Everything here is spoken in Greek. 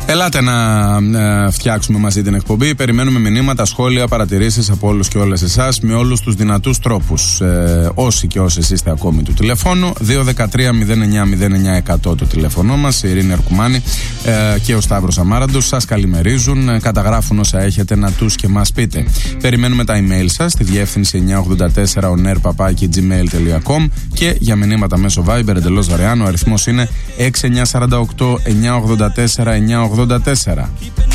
Ελάτε να φτιάξουμε μαζί την εκπομπή. Περιμένουμε μηνύματα, σχόλια, παρατηρήσεις από όλους και όλες εσάς με όλους τους δυνατούς τρόπους. Όσοι και όσες είστε ακόμη του τηλεφώνου, 213-09-09-100 το τηλέφωνο μας. Η Ειρήνη Αρκουμάνη και ο Σταύρος Αμάραντος σας καλημερίζουν, καταγράφουν όσα έχετε να τους και μας πείτε. Περιμένουμε τα email σας στη διεύθυνση 984oner@gmail.com και για μηνύματα μέσω Viber εντελώς δωρεάν. Ο αριθμός είναι 6948-984-984.